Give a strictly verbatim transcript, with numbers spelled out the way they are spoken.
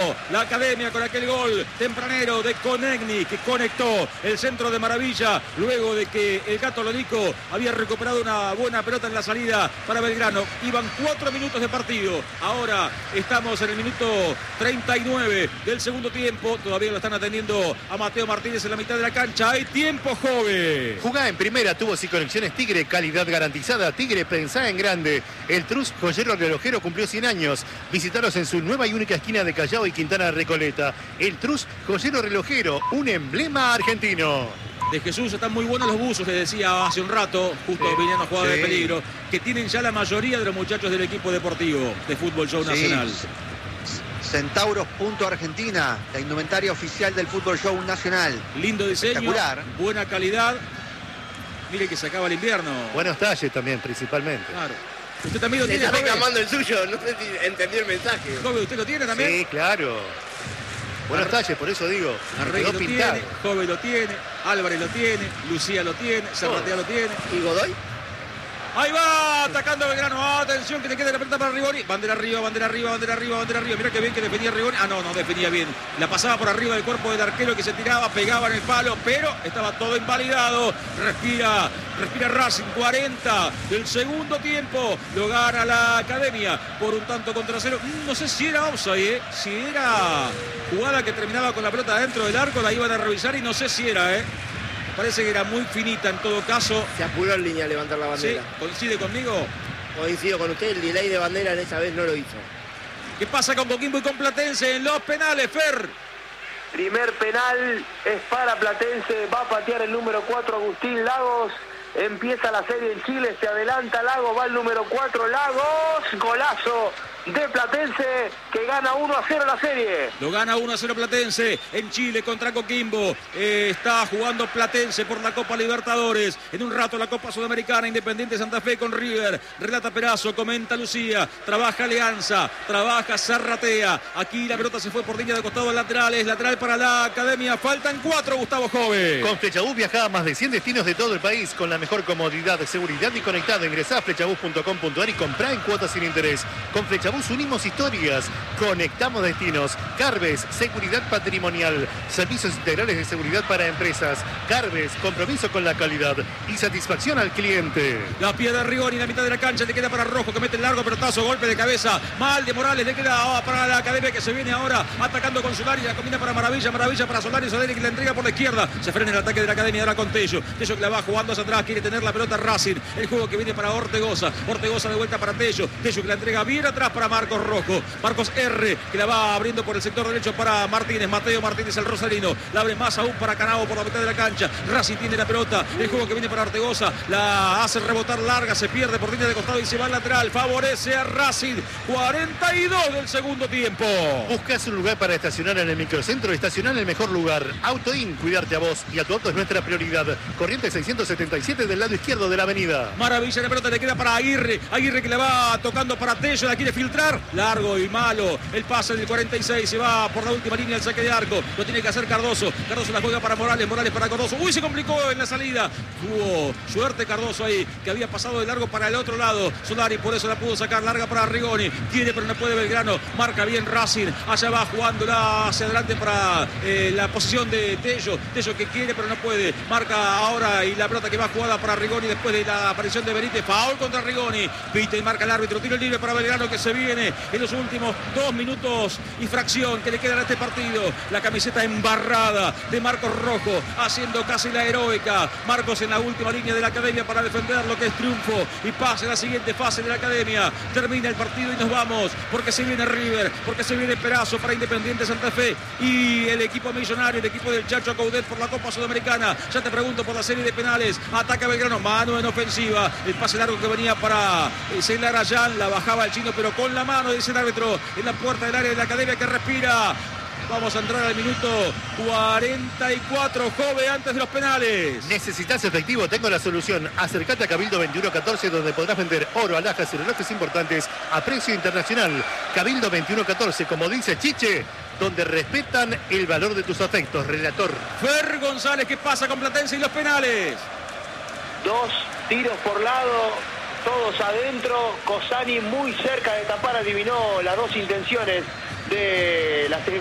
ganó la Academia con aquel gol tempranero de Konechny, que conectó el centro de maravilla luego de que el Gato Lonico había recuperado una buena pelota en la salida para Belgrano. Iban cuatro minutos de partido. Ahora estamos en el minuto treinta y nueve del segundo tiempo. Todavía lo están atendiendo a Mateo Martínez en la mitad de la cancha. Hay tiempo, joven. Jugá en primera, tubos y conexiones Tigre, calidad garantizada. Tigre, pensá en grande. El Trus Joyero Relojero cumplió cien años. Visitaros en su nueva y única esquina de Callao y Quintana Recoleta. El Trus Joyero Relojero, un emblema argentino. De Jesús están muy buenos los buzos, les decía hace un rato, justo sí, viniendo a jugar sí. de peligro, que tienen ya la mayoría de los muchachos del equipo deportivo de Fútbol Show sí. Nacional. Centauros punto Argentina, la indumentaria oficial del Fútbol Show Nacional. Lindo diseño, buena calidad. Mire que se acaba el invierno. Buenos talles también, principalmente. Claro. ¿Usted también lo Le tiene? está reclamando el suyo, no sé si entendió el mensaje. Joven, ¿usted lo tiene también? Sí, claro. Buenos Ar talles, por eso digo. Arregui lo pintado. Tiene, Joven lo tiene, Álvarez lo tiene, Lucía lo tiene, Serratea lo tiene. ¿Y Godoy? Ahí va, atacando Belgrano. Atención, que te quede la pelota para Rigoni. Bandera arriba, bandera arriba, bandera arriba, bandera arriba. Mirá que bien que defendía Rigoni. Ah, no, no defendía bien. La pasaba por arriba del cuerpo del arquero que se tiraba, pegaba en el palo, pero estaba todo invalidado. Respira, respira Racing. cuarenta del segundo tiempo. Lo gana la Academia por un tanto contra cero. No sé si era offside, ¿eh? Si era jugada que terminaba con la pelota dentro del arco, la iban a revisar y no sé si era, ¿eh? Parece que era muy finita en todo caso. Se apuró en línea a levantar la bandera. ¿Sí? ¿Coincide conmigo? Coincido con usted, el delay de bandera en esa vez no lo hizo. ¿Qué pasa con Coquimbo y con Platense en los penales, Fer? Primer penal es para Platense, va a patear el número cuatro Agustín Lagos. Empieza la serie en Chile, se adelanta Lagos, va el número cuatro Lagos, golazo de Platense que gana uno a cero la serie. Lo gana uno a cero Platense en Chile contra Coquimbo. Eh, está jugando Platense por la Copa Libertadores. En un rato la Copa Sudamericana, Independiente Santa Fe con River. Relata Perazo, comenta Lucía. Trabaja Alianza, trabaja Zarratea. Aquí la pelota se fue por línea de costado laterales. Lateral para la Academia. Faltan cuatro, Gustavo Jove. Con Flechabús viaja a más de cien destinos de todo el país con la mejor comodidad, seguridad y conectado. Ingresá a flechabús punto com punto ar y comprá en cuotas sin interés. Con Flechabús unimos historias, conectamos destinos. Carves, seguridad patrimonial, servicios integrales de seguridad para empresas. Carves, compromiso con la calidad y satisfacción al cliente. La piedra Rigoni en la mitad de la cancha, le queda para Rojo que mete el largo pelotazo, golpe de cabeza. Mal de Morales, le queda oh, para la Academia que se viene ahora atacando con Solari, la combina para Maravilla, Maravilla para Solari, Solari que la entrega por la izquierda. Se frena el ataque de la Academia ahora con Tello. Tello que la va jugando hacia atrás, quiere tener la pelota Racing. El juego que viene para Ortegoza. Ortegoza de vuelta para Tello. Tello que la entrega bien atrás para Marcos Rojo. Marcos R que la va abriendo por el sector derecho para Martínez. Mateo Martínez, el rosarino. La abre más aún para Canavo por la mitad de la cancha. Racing tiene la pelota. El juego que viene para Ortegoza. La hace rebotar larga. Se pierde por línea de costado y se va al lateral. Favorece a Racing. cuarenta y dos del segundo tiempo. ¿Buscas un lugar para estacionar en el microcentro? Estacionar en el mejor lugar. Autoin, cuidarte a vos y a tu auto es nuestra prioridad. Corriente seiscientos setenta y siete del lado izquierdo de la avenida. Maravilla, la pelota le queda para Aguirre. Aguirre que la va tocando para Tello. La quiere filtrar. Largo y malo. El pase del cuarenta y seis. Se va por la última línea el saque de arco. Lo tiene que hacer Cardoso. Cardoso la juega para Morales. Morales para Cardoso. Uy, se complicó en la salida. Tuvo suerte Cardoso ahí, que había pasado de largo para el otro lado. Solari por eso la pudo sacar. Larga para Rigoni. Quiere pero no puede Belgrano. Marca bien Racing. Allá va jugándola hacia adelante para eh, la posición de Tello. Tello que quiere pero no puede. Marca ahora y la pelota que va jugada para Rigoni después de la aparición de Benítez. Foul contra Rigoni. Pita y marca el árbitro. Tiro libre para Belgrano que se viene en los últimos dos minutos y fracción que le quedan a este partido. La camiseta embarrada de Marcos Rojo haciendo casi la heroica. Marcos en la última línea de la Academia para defender lo que es triunfo y pase a la siguiente fase de la Academia. Termina el partido y nos vamos porque se viene River, porque se viene Perazo para Independiente Santa Fe y el equipo millonario, el equipo del Chacho Coudet por la Copa Sudamericana. Ya te pregunto por la serie de penales. Ataca Belgrano, mano en ofensiva. El pase largo que venía para Ceylar Ayán, la bajaba el chino pero con la mano, dice el árbitro, en la puerta del área de la Academia que respira. Vamos a entrar al minuto cuarenta y cuatro, Jove, antes de los penales. ¿Necesitas efectivo? Tengo la solución. Acércate a Cabildo veintiuno catorce, donde podrás vender oro, alhajas y relojes importantes a precio internacional. Cabildo veintiuno catorce, como dice Chiche, donde respetan el valor de tus afectos. Relator Fer González, ¿qué pasa con Platense y los penales? Dos tiros por lado, todos adentro. Cosani muy cerca de tapar, adivinó las dos intenciones de la selección.